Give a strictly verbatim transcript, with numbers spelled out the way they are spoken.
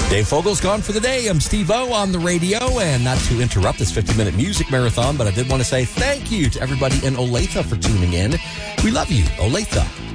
Dave Fogel's gone for the day. I'm Steve O on the radio, and not to interrupt this fifty-minute music marathon, but I did want to say thank you to everybody in Olathe for tuning in. We love you, Olathe.